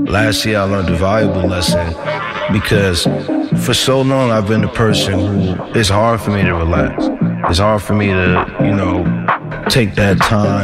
last year I learned a valuable lesson because for so long I've been the person who it's hard for me to relax. It's hard for me to, take that time